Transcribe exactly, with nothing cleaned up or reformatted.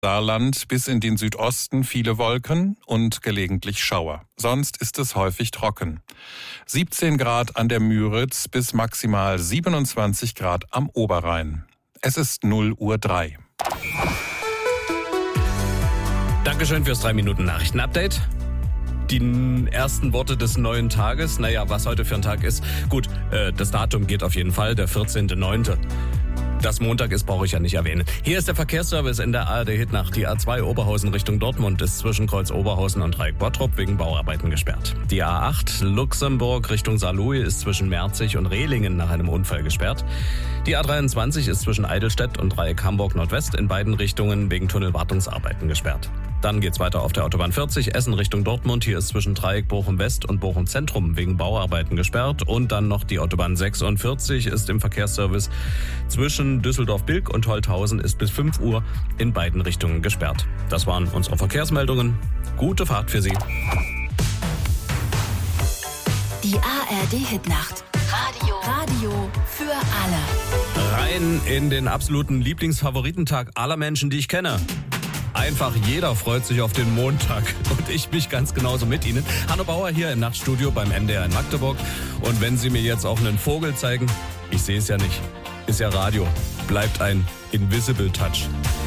Saarland bis in den Südosten viele Wolken und gelegentlich Schauer. Sonst ist es häufig trocken. siebzehn Grad an der Müritz bis maximal siebenundzwanzig Grad am Oberrhein. Es ist null Uhr drei. Dankeschön fürs drei Minuten Nachrichten-Update. Die ersten Worte des neuen Tages, naja, was heute für ein Tag ist. Gut, äh, das Datum geht auf jeden Fall, der vierzehnter neunte Dass Montag ist, brauche ich ja nicht erwähnen. Hier ist der Verkehrsservice in der A R D-Hitnacht. Die A zwei Oberhausen Richtung Dortmund ist zwischen Kreuz Oberhausen und Dreieck Bottrop wegen Bauarbeiten gesperrt. Die A acht Luxemburg Richtung Saarlouis ist zwischen Merzig und Rehlingen nach einem Unfall gesperrt. Die A dreiundzwanzig ist zwischen Eidelstedt und Dreieck Hamburg Nordwest in beiden Richtungen wegen Tunnelwartungsarbeiten gesperrt. Dann geht's weiter auf der Autobahn vierzig, Essen Richtung Dortmund. Hier ist zwischen Dreieck Bochum West und Bochum Zentrum wegen Bauarbeiten gesperrt. Und dann noch die Autobahn sechsundvierzig ist im Verkehrsservice zwischen Düsseldorf-Bilk und Holthausen ist bis fünf Uhr in beiden Richtungen gesperrt. Das waren unsere Verkehrsmeldungen. Gute Fahrt für Sie. Die A R D-Hitnacht. Radio. Radio für alle. Rein in den absoluten Lieblingsfavoritentag aller Menschen, die ich kenne. Einfach jeder freut sich auf den Montag und ich mich ganz genauso mit Ihnen. Hanno Bauer hier im Nachtstudio beim M D R in Magdeburg. Und wenn Sie mir jetzt auch einen Vogel zeigen, ich sehe es ja nicht, ist ja Radio, bleibt ein Invisible Touch.